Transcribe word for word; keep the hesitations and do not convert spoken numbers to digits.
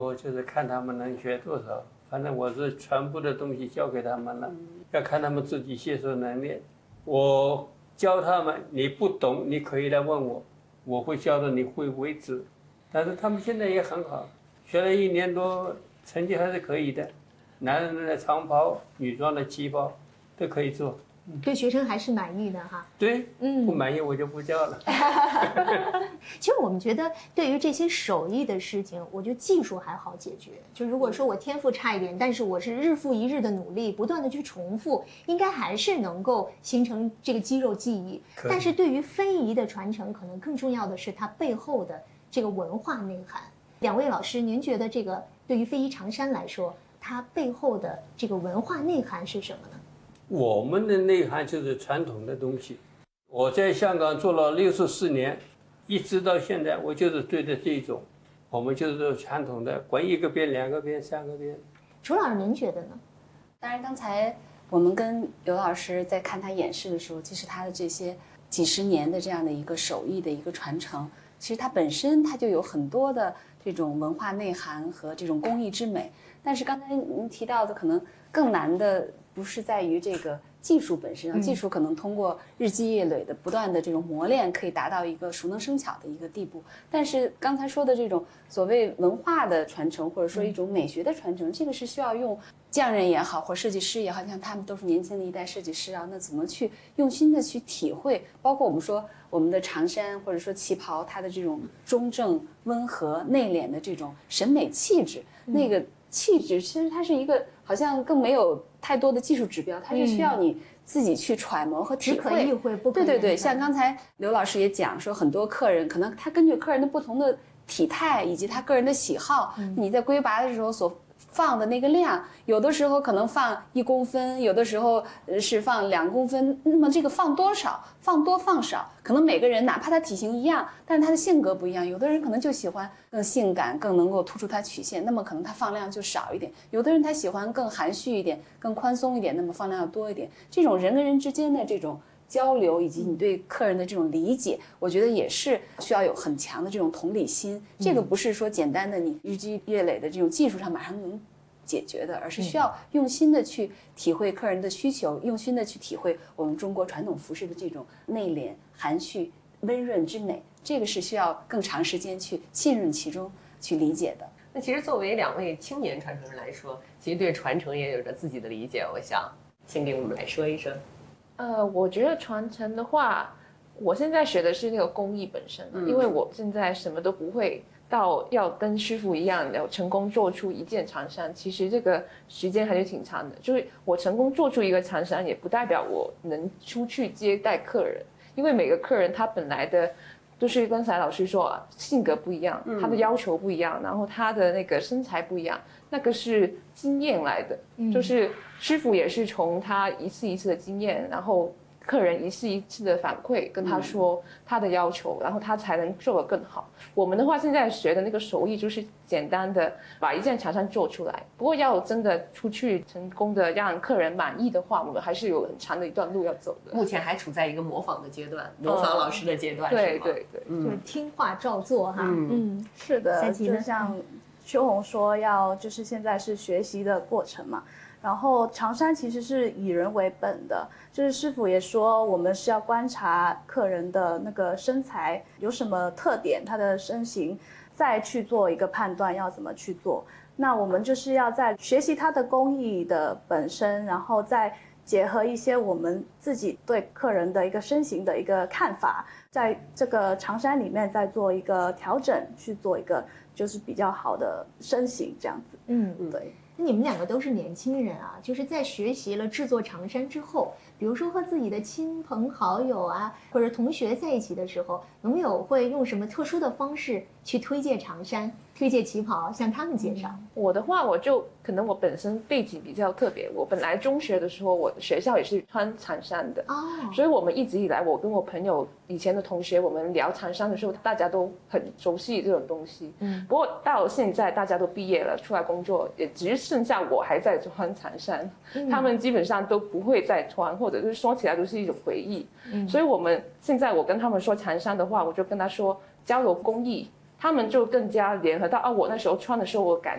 我就是看他们能学多少，反正我是全部的东西交给他们了，要看他们自己吸收能力。我教他们，你不懂你可以来问我，我会教到你会为止。但是他们现在也很好，学了一年多，成绩还是可以的。男人的长袍、女装的旗袍都可以做。 对学生还是满意的哈。 对，嗯，不满意我就不教了。 其实我们觉得，对于这些手艺的事情，我觉得技术还好解决。就如果说我天赋差一点，但是我是日复一日的努力，不断的去重复，应该还是能够形成这个肌肉记忆。但是对于非遗的传承，可能更重要的是它背后的这个文化内涵。两位老师，您觉得这个对于非遗长衫来说，它背后的这个文化内涵是什么呢？ 我们的内涵就是传统的东西。我在香港做了六十四年，一直到现在，我就是对着这种，我们就是传统的，滚一个边、两个边、三个边。 楚老师，您觉得呢？ 当然，刚才我们跟刘老师在看他演示的时候，其实他的这些几十年的这样的一个手艺的一个传承，其实它本身它就有很多的这种文化内涵和这种工艺之美。但是刚才您提到的，可能更难的不是在于这个技术本身上，技术可能通过日积月累的不断的这种磨练，可以达到一个熟能生巧的一个地步。但是刚才说的这种所谓文化的传承，或者说一种美学的传承，这个是需要用匠人也好，或设计师也好，像他们都是年轻的一代设计师啊，那怎么去用心的去体会？包括我们说我们的长衫或者说旗袍，它的这种中正、温和、内敛的这种审美气质，那个气质其实它是一个好像更没有太多的技术指标，它是需要你自己去揣摩和体会。 只可意会不可言传。 对对对，像刚才刘老师也讲说，很多客人可能他根据客人的不同的体态以及他个人的喜好，嗯、你在归拔的时候所放的那个量，有的时候可能放一公分，有的时候是放两公分。那么这个放多少，放多放少，可能每个人哪怕他体型一样，但是他的性格不一样。有的人可能就喜欢更性感，更能够突出他曲线，那么可能他放量就少一点。有的人他喜欢更含蓄一点，更宽松一点，那么放量要多一点。这种人跟人之间的这种交流以及你对客人的这种理解，我觉得也是需要有很强的这种同理心。这个不是说简单的你日积月累的这种技术上马上能解决的，而是需要用心的去体会客人的需求，用心的去体会我们中国传统服饰的这种内敛、含蓄、温润之美。这个是需要更长时间去浸润其中去理解的。 那其实作为两位青年传承人来说，其实对传承也有着自己的理解。我想先给我们来说一说。 呃，我觉得传承的话，我现在学的是那个工艺本身，嗯、因为我现在什么都不会，到要跟师傅一样，要成功做出一件长衫，其实这个时间还是挺长的。就是我成功做出一个长衫，也不代表我能出去接待客人，因为每个客人他本来的都是刚才老师说啊，性格不一样，他的要求不一样，然后他的那个身材不一样，那个是经验来的，嗯、就是师傅也是从他一次一次的经验，然后客人一次一次的反馈跟他说他的要求，然后他才能做得更好。我们的话现在学的那个手艺就是简单的把一件长衫做出来，不过要真的出去成功的让客人满意的话，我们还是有很长的一段路要走的。 目前还处在一个模仿的阶段，模仿老师的阶段， 嗯、 是对对对， 嗯、就是听话照做哈。嗯， 嗯是的，就像秋红说要，就是现在是学习的过程嘛。然后长衫其实是以人为本的，就是师傅也说我们是要观察客人的那个身材有什么特点，他的身形，再去做一个判断要怎么去做。那我们就是要在学习他的工艺的本身，然后再结合一些我们自己对客人的一个身形的一个看法，在这个长衫里面再做一个调整，去做一个就是比较好的身形这样子。 嗯， 对。 你们两个都是年轻人啊，就是在学习了制作长衫之后，比如说和自己的亲朋好友啊，或者同学在一起的时候，有没有会用什么特殊的方式去推荐长衫、推荐旗袍，向他们介绍？ 嗯、我的话，我就可能我本身背景比较特别，我本来中学的时候，我的学校也是穿长衫的，哦，所以我们一直以来，我跟我朋友以前的同学，我们聊长衫的时候，大家都很熟悉这种东西。嗯，不过到现在大家都毕业了，出来工作，也只是剩下我还在穿长衫，嗯、他们基本上都不会再穿，或者是说起来都是一种回忆。嗯，所以我们现在我跟他们说长衫的话，我就跟他说交流工艺， 他们就更加联合到啊，我那时候穿的时候我感